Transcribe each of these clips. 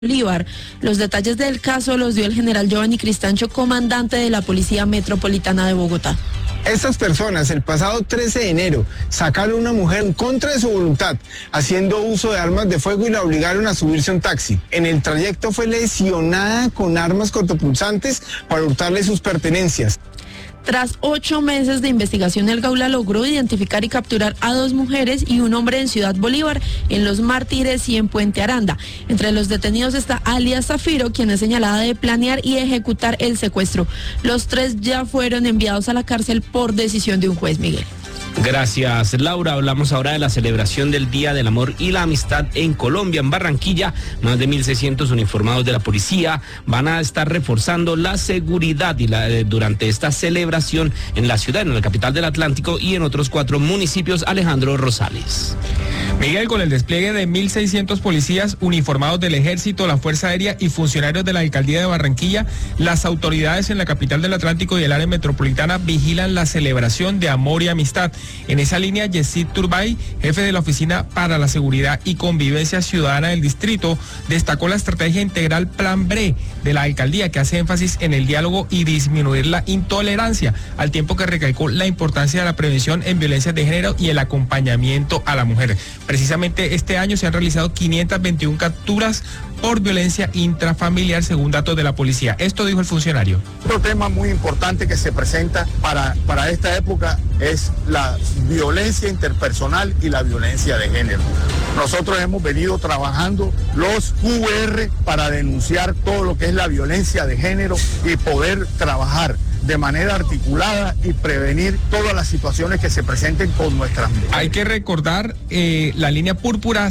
Bolívar. Los detalles del caso los dio el general Giovanni Cristancho, comandante de la Policía Metropolitana de Bogotá. Estas personas el pasado 13 de enero sacaron a una mujer en contra de su voluntad, haciendo uso de armas de fuego y la obligaron a subirse a un taxi. En el trayecto fue lesionada con armas cortopunzantes para hurtarle sus pertenencias. Tras 8 meses de investigación, el Gaula logró identificar y capturar a 2 mujeres y un hombre en Ciudad Bolívar, en Los Mártires y en Puente Aranda. Entre los detenidos está alias Zafiro, quien es señalada de planear y ejecutar el secuestro. Los 3 ya fueron enviados a la cárcel por decisión de un juez, Miguel. Gracias, Laura. Hablamos ahora de la celebración del Día del Amor y la Amistad en Colombia. En Barranquilla, más de 1.600 uniformados de la policía van a estar reforzando la seguridad durante esta celebración en la ciudad, en la capital del Atlántico y en otros 4 municipios. Alejandro Rosales. Miguel, con el despliegue de 1.600 policías uniformados del Ejército, la Fuerza Aérea y funcionarios de la Alcaldía de Barranquilla, las autoridades en la capital del Atlántico y el área metropolitana vigilan la celebración de amor y amistad. En esa línea, Yesid Turbay, jefe de la Oficina para la Seguridad y Convivencia Ciudadana del Distrito, destacó la estrategia integral Plan BRE de la Alcaldía, que hace énfasis en el diálogo y disminuir la intolerancia, al tiempo que recalcó la importancia de la prevención en violencias de género y el acompañamiento a la mujer. Precisamente este año se han realizado 521 capturas por violencia intrafamiliar, según datos de la policía. Esto dijo el funcionario. Otro tema muy importante que se presenta para esta época es la violencia interpersonal y la violencia de género. Nosotros hemos venido trabajando los QR para denunciar todo lo que es la violencia de género y poder trabajar de manera articulada y prevenir todas las situaciones que se presenten con nuestras mujeres. Hay que recordar la línea púrpura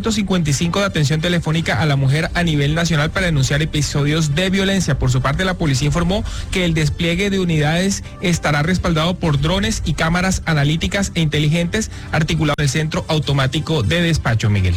155 de atención telefónica a la mujer a nivel nacional para denunciar episodios de violencia. Por su parte, la policía informó que el despliegue de unidades estará respaldado por drones y cámaras analíticas e inteligentes articulados en el Centro Automático de Despacho, Miguel.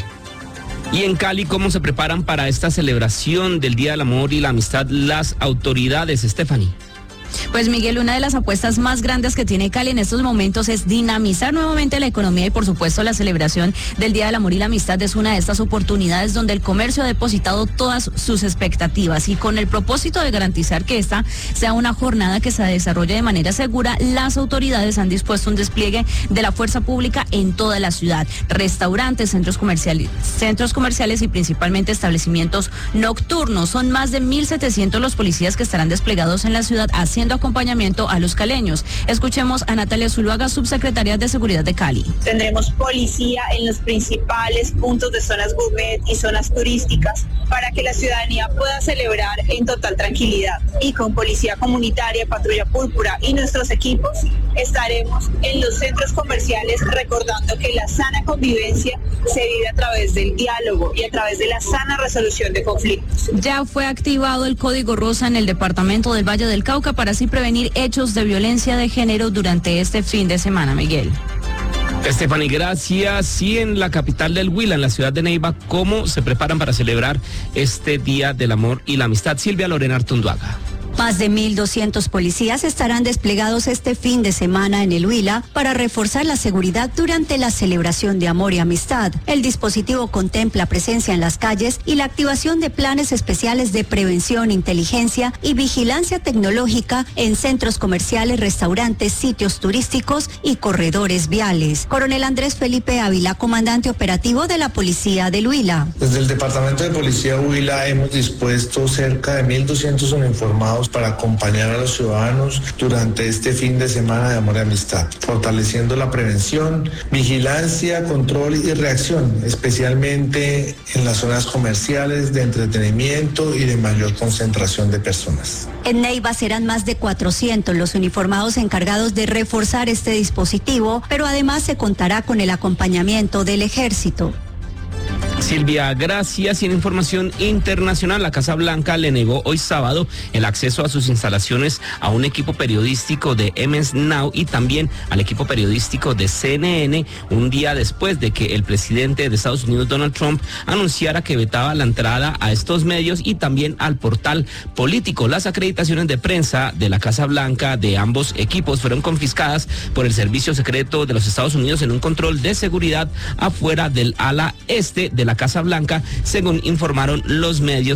Y en Cali, ¿cómo se preparan para esta celebración del Día del Amor y la Amistad las autoridades, Stephanie? Pues Miguel, una de las apuestas más grandes que tiene Cali en estos momentos es dinamizar nuevamente la economía y por supuesto la celebración del Día del Amor y la Amistad es una de estas oportunidades donde el comercio ha depositado todas sus expectativas y con el propósito de garantizar que esta sea una jornada que se desarrolle de manera segura, las autoridades han dispuesto un despliegue de la fuerza pública en toda la ciudad. Restaurantes, centros comerciales y principalmente establecimientos nocturnos. Son más de 1.700 los policías que estarán desplegados en la ciudad haciendo acompañamiento a los caleños. Escuchemos a Natalia Zuluaga, subsecretaria de Seguridad de Cali. Tendremos policía en los principales puntos de zonas gourmet y zonas turísticas para que la ciudadanía pueda celebrar en total tranquilidad. Y con policía comunitaria, patrulla púrpura y nuestros equipos estaremos en los centros comerciales recordando que la sana convivencia se vive a través del diálogo y a través de la sana resolución de conflictos. Ya fue activado el Código Rosa en el departamento del Valle del Cauca para así prevenir hechos de violencia de género durante este fin de semana, Miguel. Stephanie, gracias. Y en la capital del Huila, en la ciudad de Neiva, ¿cómo se preparan para celebrar este Día del Amor y la Amistad? Silvia Lorena Artunduaga. Más de 1.200 policías estarán desplegados este fin de semana en el Huila para reforzar la seguridad durante la celebración de amor y amistad. El dispositivo contempla presencia en las calles y la activación de planes especiales de prevención, inteligencia y vigilancia tecnológica en centros comerciales, restaurantes, sitios turísticos y corredores viales. Coronel Andrés Felipe Ávila, comandante operativo de la Policía del Huila. Desde el Departamento de Policía Huila hemos dispuesto cerca de 1.200 uniformados para acompañar a los ciudadanos durante este fin de semana de amor y amistad, fortaleciendo la prevención, vigilancia, control y reacción, especialmente en las zonas comerciales, de entretenimiento y de mayor concentración de personas. En Neiva serán más de 400 los uniformados encargados de reforzar este dispositivo, pero además se contará con el acompañamiento del Ejército. Silvia, gracias. Y en información internacional, la Casa Blanca le negó hoy sábado el acceso a sus instalaciones a un equipo periodístico de MS Now y también al equipo periodístico de CNN, un día después de que el presidente de Estados Unidos, Donald Trump, anunciara que vetaba la entrada a estos medios y también al portal político. Las acreditaciones de prensa de la Casa Blanca de ambos equipos fueron confiscadas por el Servicio Secreto de los Estados Unidos en un control de seguridad afuera del ala este de la Casa Blanca, según informaron los medios